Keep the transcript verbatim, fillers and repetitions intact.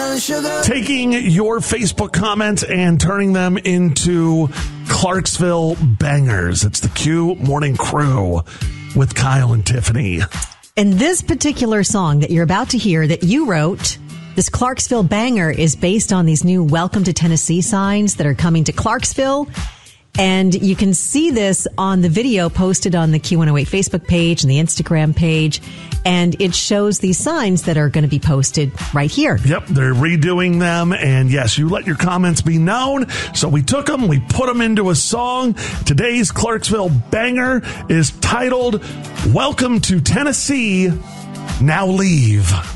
brown sugar. Taking your Facebook comments and turning them into Clarksville bangers. It's the Q Morning Crew with Kyle and Tiffany. And this particular song that you're about to hear that you wrote, this Clarksville banger, is based on these new Welcome to Tennessee signs that are coming to Clarksville. And you can see this on the video posted on the Q one oh eight Facebook page and the Instagram page. And it shows these signs that are going to be posted right here. Yep, they're redoing them. And yes, you let your comments be known. So we took them, we put them into a song. Today's Clarksville banger is titled Welcome to Tennessee, Now Leave.